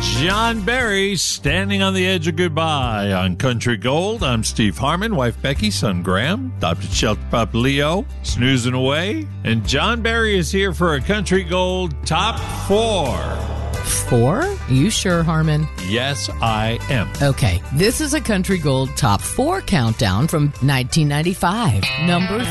John Barry, Standing on the Edge of Goodbye on Country Gold. I'm Steve Harmon, wife Becky, son Graham, adopted shelter pup Leo, snoozing away. And John Barry is here for a Country Gold Top 4. 4? You sure, Harmon? Yes, I am. Okay, this is a Country Gold Top 4 countdown from 1995. Number